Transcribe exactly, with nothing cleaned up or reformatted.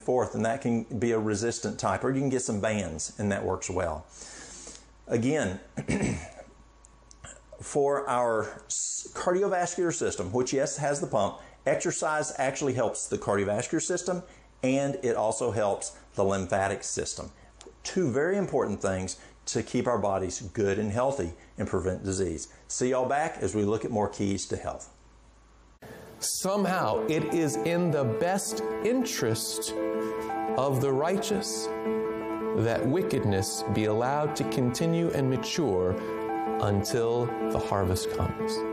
forth, and that can be a resistant type, or you can get some bands, and that works well. Again, for our cardiovascular system, which yes has the pump, exercise actually helps the cardiovascular system, and it also helps the lymphatic system. Two very important things to keep our bodies good and healthy and prevent disease. See y'all back as we look at more keys to health. Somehow it is in the best interest of the righteous that wickedness be allowed to continue and mature until the harvest comes.